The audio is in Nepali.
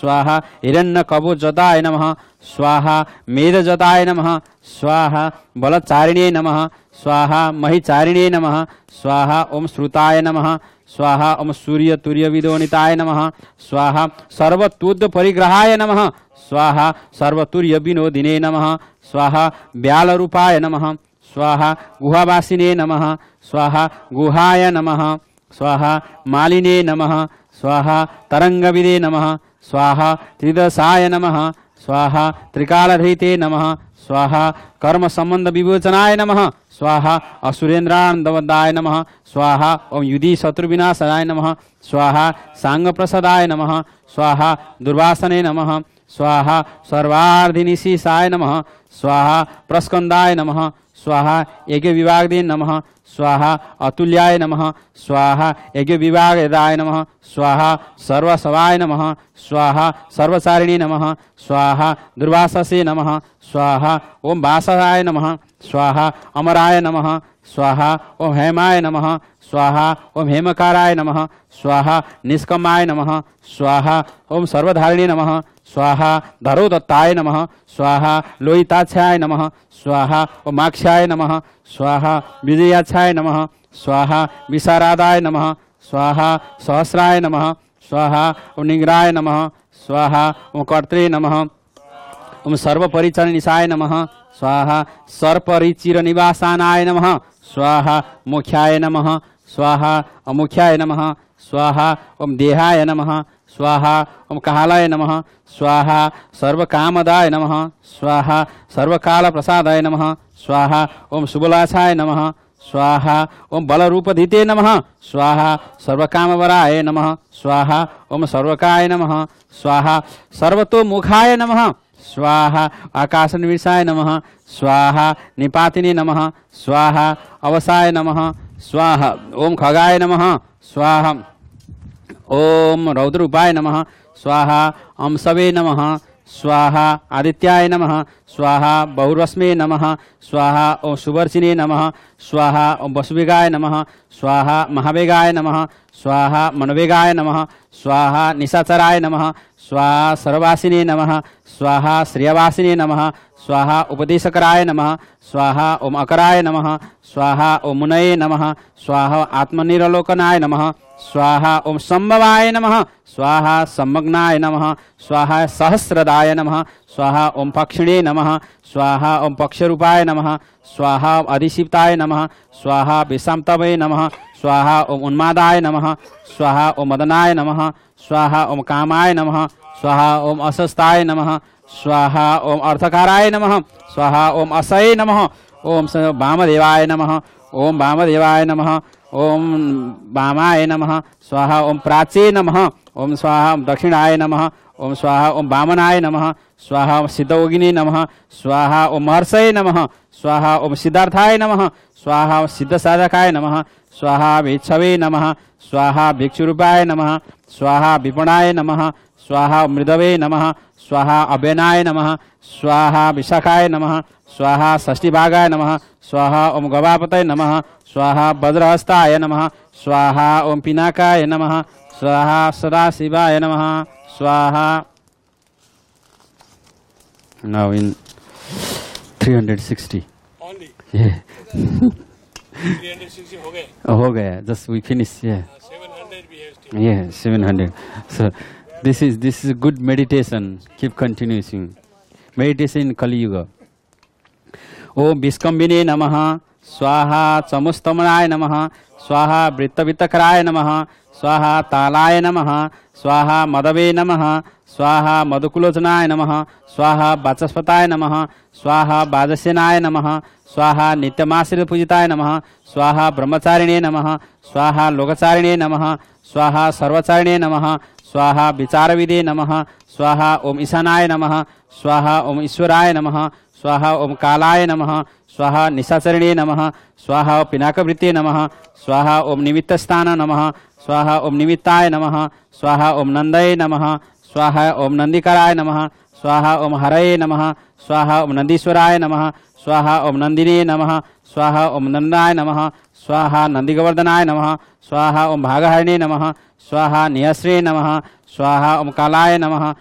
स्वाहा हिरण्यकवचजटाय नमः स्वाहा मेधजटाय नमः स्वाहा बलचारिणे नमः स्वाहा महिचारिणे नमः स्वाहा ओम श्रुताय नमः स्वाहा ओम सूर्यतुर्यविदोनिताय नमः स्वाहा सर्वतुद्ध परिग्रहाय नमः स्वाहा सर्वतुर्य विनोदिने नमः स्वाहा व्यालरूपाय नमः स्वाहा गुहावासिने नमः स्वाहा गुहाय नमः स्वाहा मालिने नमः स्वाहा तरंगविदे नमः स्वाहा त्रिदशाय नमः स्वाहा त्रिकालधैते नमः स्वाहा कर्म संबंध विमोचनाय नमः स्वाहा असुरेन्द्रानंदवदाय नमः स्वाहा ओम युधि शत्रु विनाशाय नमः स्वाहा सांग प्रसादाय नमः स्वाहा दुर्वासने नमः स्वाहा सर्वार्धिनिशीसाय नमः स्वाहा प्रस्कंदाय नमः स्वाहा यज्ञ विभागदे नमः स्वाहा अतुल्याय नमः स्वाहा यज्ञ विभागदाय नमः स्वाहा सर्वसवाय नमः स्वाहा सर्वचारिणे नमः स्वाहा दुर्वाससे नमः स्वाहा ओम वासराय नमः स्वाहा अमराय नमः स्वाहा ओम हेमाय नमः स्वाहा ओम हेमकाराय नमः स्वाहा निष्कमाय नमः स्वाहा ओम सर्वधारिणे नमः स्वाहा धरोदत्ताय नमः स्वाहा लोहिताक्षाय नमः स्वाहा ओम माक्षाय नमः स्वाहा विजयाक्षाय नमः स्वाहा विशारादाय नमः स्वाहा सहस्राय नमः स्वाहा ओम निग्राय नमः स्वाहा ओम कर्त्रे नमः ओम सर्वपरिचरनिशाय नमः स्वाहा सर्परिचिरनिवासानाय नमः स्वाहा मुख्याय नमः स्वाहा अमुख्याय नमः स्वाहा ओम देहाय नमः स्वाहा ओम कालाय नमः स्वाहा सर्वकामदाय नमः स्वाहा सर्वकालप्रसादाय नमः स्वाहा ओम शुभलासाय नमः स्वाहा ओम बलरूपधिते नमः स्वाहा सर्वकामवराय नमः स्वाहा ओम सर्वकाय नमः स्वाहा सर्वतोमुखाय नमः स्वाहा आकाशनिविशाय नमः स्वाहा निपातिने नमः स्वाहा अवसाय नमः स्वाहा ओम खगाय नमः स्वाहा ओम रौद्रूपाय नमः स्वाहा अंशवे नमः स्वाहा आदित्याय नमः स्वाहा बहुरश्मे नमः स्वाहा ओम सुवर्चिने नमः स्वाहा ओम वसुवेगाय नमः स्वाहा महावेगाय नमः स्वाहा मनवेगाय नमः स्वाहा निशाचराय नमः स्वाहा सर्ववासिने नमः स्वाहा श्रेयवासिने नमः स्वाहा उपदेशकराय नमः स्वाहा ओम अकराय नमः स्वाहा ओम मुनये नमः स्वाहा आत्मनिरलोकनाय नमः स्वाहा ओम संभवाय नमः स्वाहा सम्मग्नाय नमः स्वाहा सहस्रदाय नमः स्वाहा ओम पक्षिणे नमः स्वाहा ओम पक्षरूपाय नमः स्वाहा अधिशिप्ताय नमः स्वाहा विषामतवे नमः स्वाहा ओम उन्मादाय नमः स्वाहा ओम मदनाय नमः स्वाहा ओम कामाय नमः स्वाहा ओम असस्ताय नमः स्वाहा ओम अर्थकाराय नमः स्वाहा ओम असये नमः ओम वामदेवाय नमः ओम वामदेवाय नमः ओम वामाय नमः स्वाहा ओम प्राचे नमः ओम स्वाहा ओम दक्षिणाय नमः ओम स्वाहा ओम वामनाय नमः स्वाहा ओम सिद्धयोगिने नमः स्वाहा ओम महर्षये नमः स्वाहा ओम सिद्धार्थाय नमः स्वाहा ओम सिद्धसाधकाय नमः स्वाहा भिक्षवे नमः स्वाहा भिक्षुरूपाय नमः स्वाहा विपणाय नमः स्वाहा मृदवे नमः स्वाहा अभ्यनाय नमः स्वाहा विशाखाय नमः स्वाहा षष्ठीभागाय नमः स्वाहा ओम गवापतये नमः स्वाहा वज्रहस्ताय नमः स्वाहा ओम पिनाकाय नमः स्वाहा सदाशिवाय नमः स्वाहा. Now in 360 only. Yeah. 360 हो गया. Just we finish. Yeah. 700 we have still. Yeah, 700. So this is a good meditation. Keep continuing. Meditation in Kali Yuga. Om विस्कम्बिने नमः स्वाहा चमुस्तमनाय नमः स्वाहा वृत्तवित्तकराय नमः स्वाहा तालाय नमः स्वाहा मदवे नमः स्वाहा मधुकुलोचनाय नमः स्वाहा वाचस्पताय नमः स्वाहा वाजसेनाय नमः स्वाहा नित्यमाश्रितपूजिताय नमः स्वाहा ब्रह्मचारिणे नमः स्वाहा लोकचारिणे नमः स्वाहा सर्वचारिणे नमः स्वाहा विचारविदे नमः स्वाहा ओम ईशानाय नमः स्वाहा ओम ईश्वराय नमः स्वाहा ओम कालाय नमः स्वाहा निशाचरिणे नमः स्वाहा ओम पिनाकवृत्ते नमः स्वाहा ओम निमित्तस्थान नमः स्वाहा ओम निमित्ताय नमः स्वाहा ओम नंदये नमः स्वाहा ओम नंदिकराय नमः स्वाहा ओम हरये नमः स्वाहा ओम नंदीश्वराय नमः स्वाहा ओम नंदिने नमः स्वाहा ओम नंदाय नमः स्वाहा नंदिगवर्धनाय नमः स्वाहा ओम भागहरिणे नमः स्वाहा निहस्रे नमः स्वाहा ओम कालाय नमः